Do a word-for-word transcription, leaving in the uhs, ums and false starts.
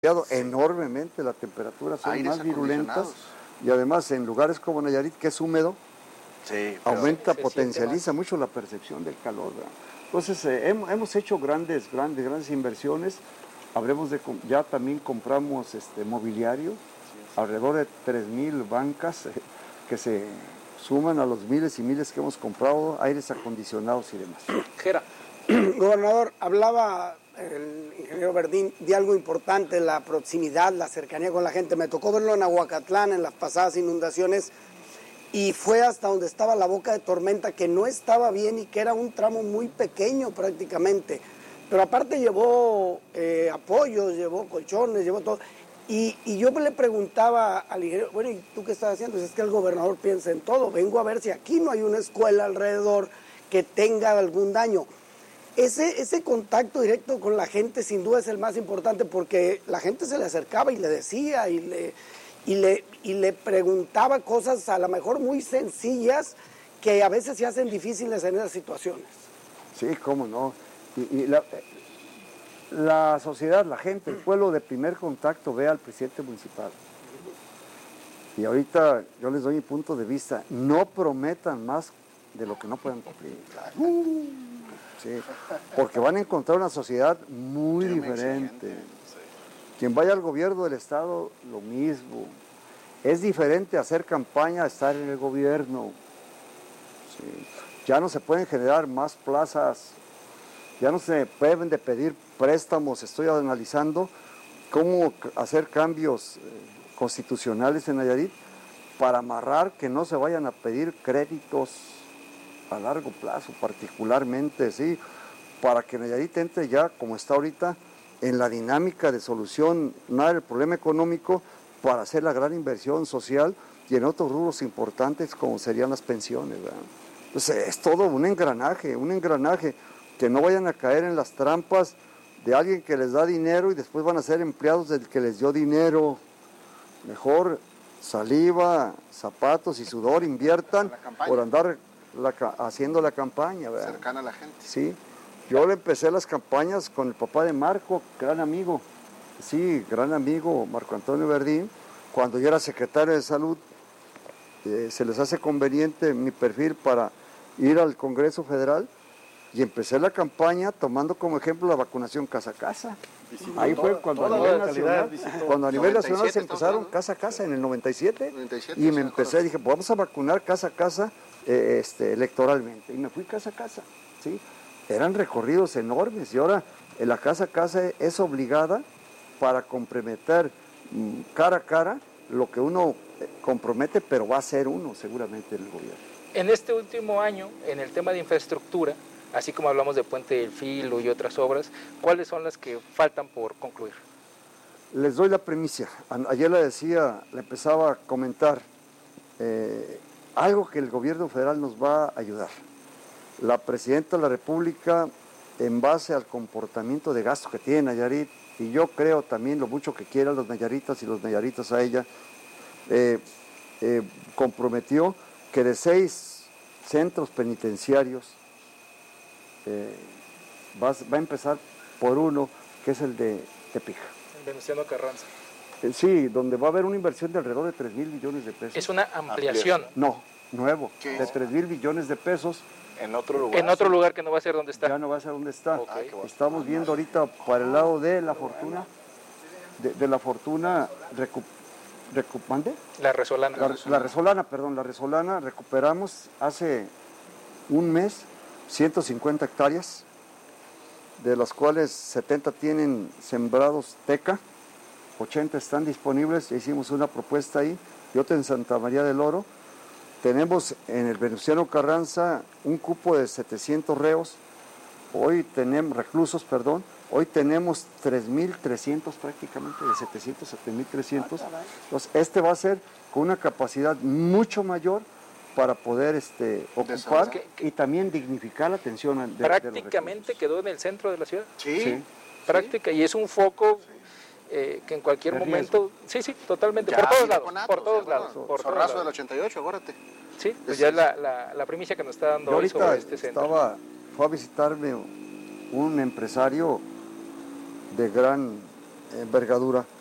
enormemente la temperatura, son Aires más virulentas y además en lugares como Nayarit, que es húmedo, sí, aumenta, se, se potencializa mucho la percepción del calor, ¿verdad? Entonces eh, hemos, hemos hecho grandes, grandes, grandes inversiones. Habremos de, ya también compramos este mobiliario, alrededor de tres mil bancas eh, que se suman a los miles y miles que hemos comprado, aires acondicionados y demás. Jera. Gobernador, hablaba el ingeniero Verdín de algo importante, la proximidad, la cercanía con la gente. Me tocó verlo en Aguacatlán, en las pasadas inundaciones, y fue hasta donde estaba la boca de tormenta, que no estaba bien y que era un tramo muy pequeño prácticamente. Pero aparte llevó eh, apoyos, llevó colchones, llevó todo. Y, y yo le preguntaba al ingeniero, bueno, ¿y tú qué estás haciendo? Pues es que el gobernador piensa en todo. Vengo a ver si aquí no hay una escuela alrededor que tenga algún daño. Ese, ese contacto directo con la gente sin duda es el más importante, porque la gente se le acercaba y le decía y le, y le, y le preguntaba cosas a lo mejor muy sencillas que a veces se hacen difíciles en esas situaciones. Sí, cómo no. Y, y la, la sociedad, la gente, el pueblo de primer contacto ve al presidente municipal. Y ahorita yo les doy mi punto de vista, no prometan más de lo que no puedan cumplir. Sí, porque van a encontrar una sociedad muy Yo diferente. Sí. Quien vaya al gobierno del estado, lo mismo. Es diferente hacer campaña a estar en el gobierno. Sí. Ya no se pueden generar más plazas, ya no se pueden de pedir préstamos. Estoy analizando cómo hacer cambios eh, constitucionales en Nayarit para amarrar que no se vayan a pedir créditos a largo plazo, particularmente, sí, para que Nayarit entre ya, como está ahorita, en la dinámica de solución, nada del problema económico, para hacer la gran inversión social y en otros rubros importantes como serían las pensiones, ¿verdad? Entonces es todo un engranaje, un engranaje, que no vayan a caer en las trampas de alguien que les da dinero y después van a ser empleados del que les dio dinero. Mejor saliva, zapatos y sudor inviertan por andar La, haciendo la campaña, ¿verdad? Cercana a la gente. Sí, yo le empecé las campañas con el papá de Marco, gran amigo, sí, gran amigo, Marco Antonio Verdín. Cuando yo era secretario de Salud, eh, se les hace conveniente mi perfil para ir al Congreso Federal y empecé la campaña tomando como ejemplo la vacunación casa a casa. Visitó Ahí fue cuando a nivel nacional, cuando a nivel nacional se empezaron casa a casa en el noventa y siete, noventa y siete y me empecé, dije, pues vamos a vacunar casa a casa eh, este, electoralmente, y me fui casa a casa, ¿sí? Eran recorridos enormes y ahora en la casa a casa es obligada para comprometer mmm, cara a cara lo que uno compromete, pero va a ser uno seguramente en el gobierno. En este último año, en el tema de infraestructura, así como hablamos de Puente del Filo y otras obras, ¿cuáles son las que faltan por concluir? Les doy la primicia. Ayer le decía, le empezaba a comentar eh, algo que el gobierno federal nos va a ayudar. La presidenta de la República, en base al comportamiento de gasto que tiene Nayarit, y yo creo también lo mucho que quieran los nayaritas y los nayaritas a ella, eh, eh, comprometió que de seis centros penitenciarios, Eh, va, va a empezar por uno, que es el de Tepeja. El Venustiano Carranza. Eh, sí, donde va a haber una inversión de alrededor de tres mil millones de pesos. Es una ampliación. No, nuevo, de tres mil millones de pesos. En otro lugar. En otro lugar que no va a ser donde está. Ya no va a ser donde está. Okay. Estamos viendo ahorita para el lado de la fortuna, de, de la fortuna, recu, recu, ¿mande? La Resolana. La, la Resolana, perdón, la Resolana recuperamos hace un mes ciento cincuenta hectáreas, de las cuales setenta tienen sembrados teca, ochenta están disponibles, hicimos una propuesta ahí, y otra en Santa María del Oro. Tenemos en el Venustiano Carranza un cupo de setecientos reos, hoy tenemos, reclusos, perdón, hoy tenemos tres mil trescientos prácticamente, de setecientos a tres mil trescientos, entonces este va a ser con una capacidad mucho mayor para poder este, ocupar que, que, y también dignificar la atención de, prácticamente de quedó en el centro de la ciudad. Sí, sí. Práctica, y es un foco eh, que en cualquier de momento, riesgo. sí, sí, totalmente, ya, por todos lados, Conato, por todos lados. Bueno, por Zorrazo del ochenta y ocho, acuérdate. Sí, pues ya es la, la, la primicia que nos está dando hoy sobre este centro. Estaba, fue a visitarme un empresario de gran envergadura.